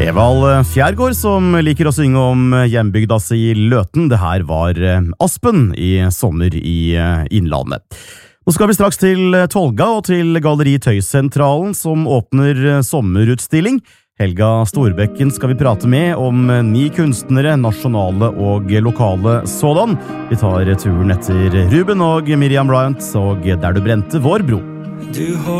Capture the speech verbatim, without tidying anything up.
Evald Fjærgård som liker å synge om hjembygda si Løten. Det her var Aspen i sommer i Innlandet. Nå skal vi straks til Tolga og til Galleri Tøysentralen som åpner sommerutstilling. Helga Storbekken skal vi prate med om ni kunstnere, nasjonale og lokale sådan. Vi tar turen etter Ruben og Miriam Bryant og Der du brente vår bro. Du har